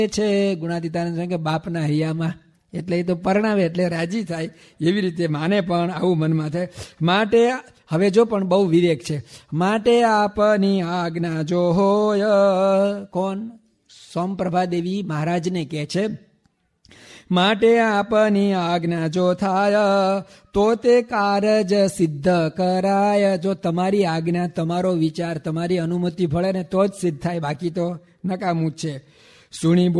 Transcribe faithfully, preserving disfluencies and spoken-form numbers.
છે ગુણાતીતાનંદ સ્વામી કે બાપના હૈયામાં, એટલે એ તો પરણાવે એટલે રાજી થાય. એવી રીતે માને પણ આવું મનમાં થાય. માટે હવે જો પણ બહુ વિવેક છે. માટે આપની આજ્ઞા જો હોય, કોણ? સોમપ્રભા દેવી મહારાજને કહે છે, માટે આપની આજ્ઞા જો થાય તો તે કારજ સિદ્ધ કરાય. જો તમારી આજ્ઞા, તમારો વિચાર, તમારી અનુમતિ ભળે ને તો જ સિદ્ધ થાય, બાકી તો નકામું જ છે. સુણી